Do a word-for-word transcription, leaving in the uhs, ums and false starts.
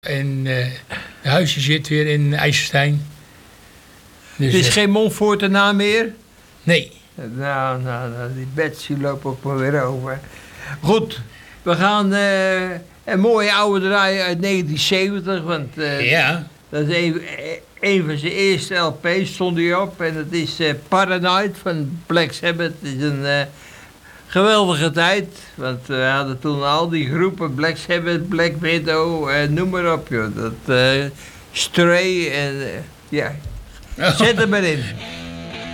En uh, de huisje zit weer in IJsselstein. Dus, het is uh, geen Montfort daarna meer? Nee. Nou, nou, nou, die Betsy loopt ook maar weer over. Goed, we gaan uh, een mooie oude draaien uit negentien zeventig. Want uh, ja. dat is een, een van zijn eerste L P's, stond hij op. En dat is uh, Paranoid van Black Sabbath. Het is een uh, geweldige tijd. Want we hadden toen al die groepen, Black Sabbath, Black Widow, uh, noem maar op. Joh. Dat, uh, Stray en uh, ja, zet er maar in.